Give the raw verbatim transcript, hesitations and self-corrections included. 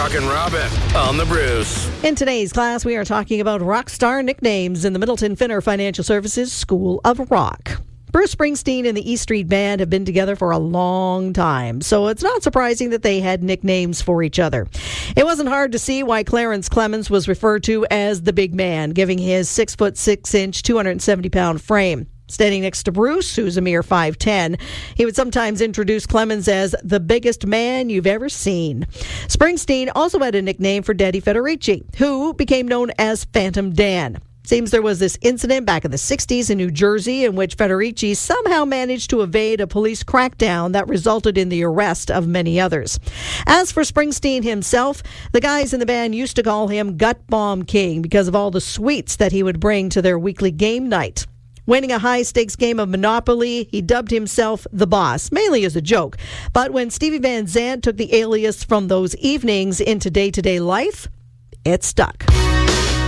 Rockin' Robin on the Bruce. In today's class, we are talking about rock star nicknames in the Middleton Finner Financial Services School of Rock. Bruce Springsteen and the E Street Band have been together for a long time, so it's not surprising that they had nicknames for each other. It wasn't hard to see why Clarence Clemons was referred to as the Big Man, giving his six foot six inch, two hundred seventy pound frame. Standing next to Bruce, who's a mere five ten, he would sometimes introduce Clemons as the biggest man you've ever seen. Springsteen also had a nickname for Daddy Federici, who became known as Phantom Dan. Seems there was this incident back in the sixties in New Jersey in which Federici somehow managed to evade a police crackdown that resulted in the arrest of many others. As for Springsteen himself, the guys in the band used to call him Gut Bomb King because of all the sweets that he would bring to their weekly game night. Winning a high-stakes game of Monopoly, he dubbed himself the Boss, mainly as a joke. But when Stevie Van Zandt took the alias from those evenings into day-to-day life, it stuck.